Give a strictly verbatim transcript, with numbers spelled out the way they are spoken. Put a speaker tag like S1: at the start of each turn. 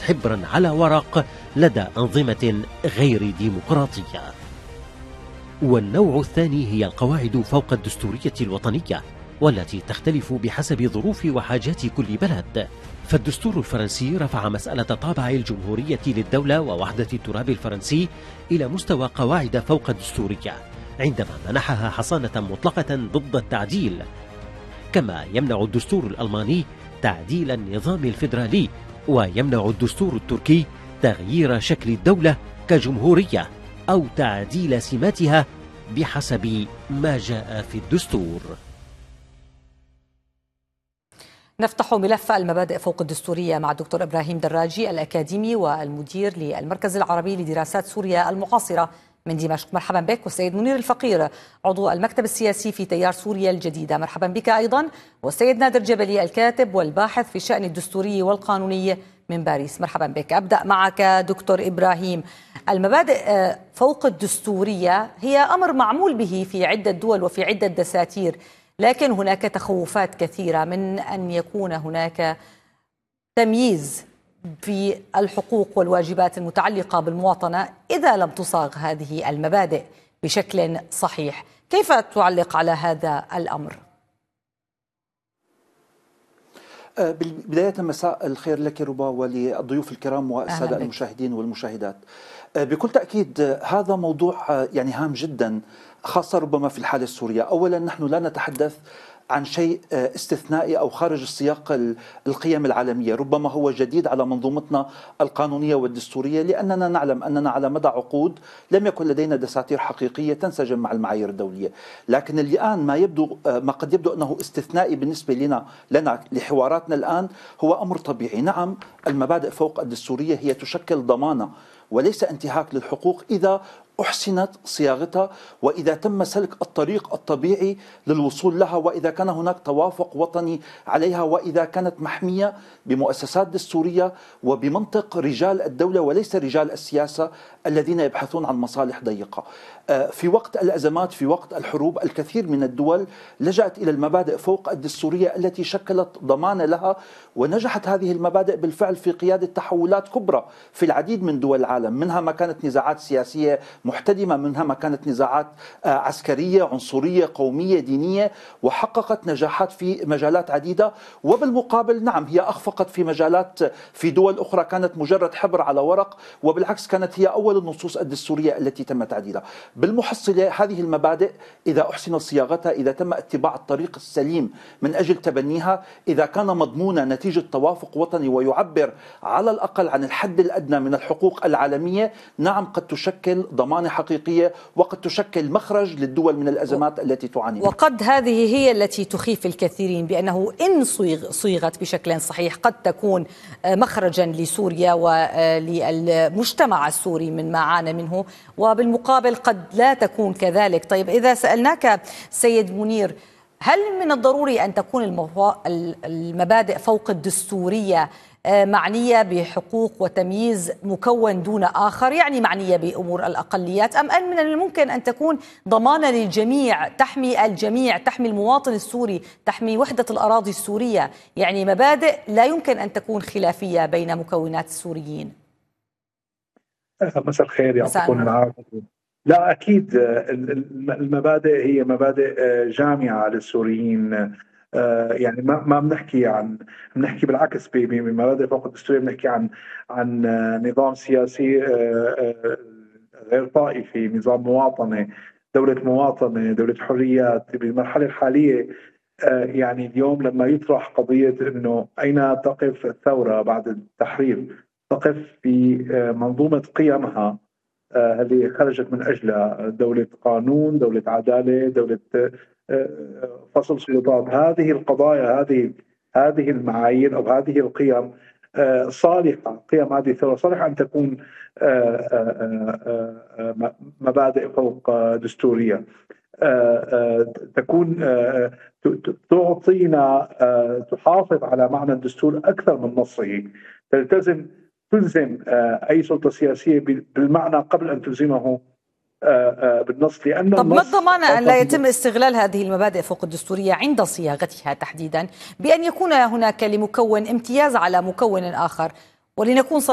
S1: حبرا على ورق لدى أنظمة غير ديمقراطية. والنوع الثاني هي القواعد فوق الدستورية الوطنية، والتي تختلف بحسب ظروف وحاجات كل بلد. فالدستور الفرنسي رفع مسألة طابع الجمهورية للدولة ووحدة التراب الفرنسي إلى مستوى قواعد فوق الدستورية، عندما منحها حصانة مطلقة ضد التعديل. كما يمنع الدستور الألماني تعديل النظام الفيدرالي، ويمنع الدستور التركي تغيير شكل الدولة كجمهورية أو تعديل سماتها بحسب ما جاء في الدستور.
S2: نفتح ملف المبادئ فوق الدستورية مع الدكتور إبراهيم دراجي، الأكاديمي والمدير للمركز العربي لدراسات سوريا المعاصرة من دمشق. مرحبا بك. والسيد منير الفقير، عضو المكتب السياسي في تيار سوريا الجديدة، مرحبا بك أيضا. والسيد نادر جبلي، الكاتب والباحث في الشأن الدستوري والقانوني من باريس، مرحبا بك. أبدأ معك دكتور إبراهيم. المبادئ فوق الدستورية هي أمر معمول به في عدة دول وفي عدة دساتير، لكن هناك تخوفات كثيرة من أن يكون هناك تمييز في الحقوق والواجبات المتعلقة بالمواطنة إذا لم تصاغ هذه المبادئ بشكل صحيح. كيف تعلق على هذا الأمر؟
S3: بداية مساء الخير لك ربا وللضيوف الكرام والسادة المشاهدين والمشاهدات. بكل تأكيد هذا موضوع يعني هام جدا، خاصة ربما في الحالة السورية. أولا نحن لا نتحدث عن شيء استثنائي أو خارج السياق القيم العالمية، ربما هو جديد على منظومتنا القانونية والدستورية، لأننا نعلم أننا على مدى عقود لم يكن لدينا دساتير حقيقية تنسجم مع المعايير الدولية. لكن الآن ما يبدو ما قد يبدو أنه استثنائي بالنسبة لنا لنا لحواراتنا الآن هو أمر طبيعي. نعم، المبادئ فوق الدستورية هي تشكل ضمانة وليس انتهاك للحقوق إذا أحسنت صياغتها، وإذا تم سلك الطريق الطبيعي للوصول لها، وإذا كان هناك توافق وطني عليها، وإذا كانت محمية بمؤسسات دستورية وبمنطق رجال الدولة وليس رجال السياسة الذين يبحثون عن مصالح ضيقة. في وقت الأزمات، في وقت الحروب، الكثير من الدول لجأت إلى المبادئ فوق الدستورية التي شكلت ضمان لها، ونجحت هذه المبادئ بالفعل في قيادة تحولات كبرى في العديد من دول العالم، منها ما كانت نزاعات سياسية محتدمة، منها ما كانت نزاعات عسكرية عنصرية قومية دينية، وحققت نجاحات في مجالات عديدة. وبالمقابل نعم هي أخفقت في مجالات في دول أخرى كانت مجرد حبر على ورق، وبالعكس كانت هي أول النصوص الدستورية التي تم تعديلها. بالمحصلة هذه المبادئ إذا أحسن صياغتها، إذا تم اتباع الطريق السليم من أجل تبنيها، إذا كان مضمونا نتيجة توافق وطني ويعبر على الأقل عن الحد الأدنى من الحقوق العالمية، نعم قد تشكل ضمانة حقيقية وقد تشكل مخرج للدول من الأزمات التي تعاني منها.
S2: وقد هذه هي التي تخيف الكثيرين، بأنه إن صيغ صيغت بشكل صحيح قد تكون مخرجا لسوريا وللمجتمع السوري من ما عانى منه، وبالمقابل قد لا تكون كذلك. طيب إذا سألناك سيد منير، هل من الضروري أن تكون المبادئ فوق الدستورية معنية بحقوق وتمييز مكون دون آخر، يعني معنية بأمور الأقليات، أم أن من الممكن أن تكون ضمانة للجميع، تحمي الجميع، تحمي المواطن السوري، تحمي وحدة الأراضي السورية، يعني مبادئ لا يمكن أن تكون خلافية بين مكونات السوريين؟
S4: مساء الخير، يعطيكم العافية. لا أكيد المبادئ هي مبادئ جامعة للسوريين، يعني ما ما بنحكي عن بنحكي بالعكس بمبادئ فوق الدستورية، بنحكي عن عن نظام سياسي غير طائفي، نظام مواطنة، دولة مواطنة، دولة حريات. بالمرحلة الحالية يعني اليوم لما يطرح قضية إنه أين تقف الثورة بعد التحرير، تقف في منظومة قيمها اللي خرجت من أجلها، دولة قانون، دولة عدالة، دولة فصل سلطات. هذه القضايا، هذه هذه المعايير أو هذه القيم صالحة، قيم هذه الثورة صالحة أن تكون مبادئ فوق دستورية، تكون تعطينا، تحافظ على معنى الدستور أكثر من نصه، تلتزم تلزم أي سلطة سياسية بالمعنى قبل أن تلزمه بالنص. لأن
S2: طب ما الضمانة أن لا يتم استغلال هذه المبادئ فوق الدستورية عند صياغتها تحديدا، بأن يكون هناك لمكون امتياز على مكون آخر؟ ولنكون